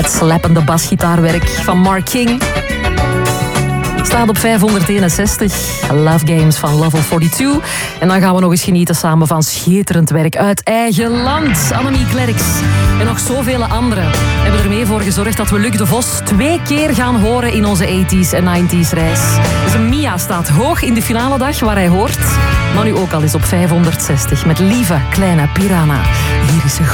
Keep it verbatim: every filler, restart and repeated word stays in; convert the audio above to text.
Het slappende basgitaarwerk van Mark King staat op vijfhonderdeenenzestig. Love Games van Level tweeënveertig. En dan gaan we nog eens genieten samen van schitterend werk uit eigen land. Annemie Klerks en nog zoveel anderen hebben er mee voor gezorgd dat we Luc de Vos twee keer gaan horen in onze tachtiger en negentiger reis. Dus Mia staat hoog in de finale dag waar hij hoort. Maar nu ook al eens op vijfhonderdzestig met Lieve Kleine Piranha. Hier is ze